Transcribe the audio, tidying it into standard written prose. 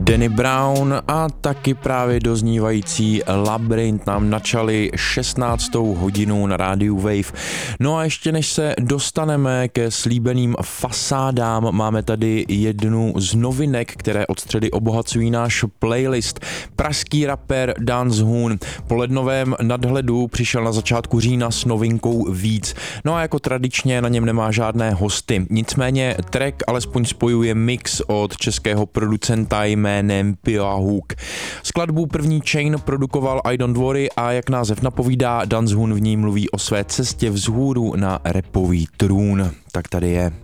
Danny Brown a taky právě doznívající Labyrint nám načali 16. hodinu na rádiu Wave. No a ještě než se dostaneme ke slíbeným fasádám, máme tady jednu z novinek, které od středy obohacují náš playlist. Pražský rapper Dance Hoon po lednovém nadhledu přišel na začátku října s novinkou Víc. No a jako tradičně na něm nemá žádné hosty. Nicméně track alespoň spojuje mix od českého producenta jménem Pia Hook. Skladbu První chain produkoval I Don't Worry a jak název napovídá, Dance Hoon v ní mluví o své cestě vzhůru na rapový trůn. Tak tady je.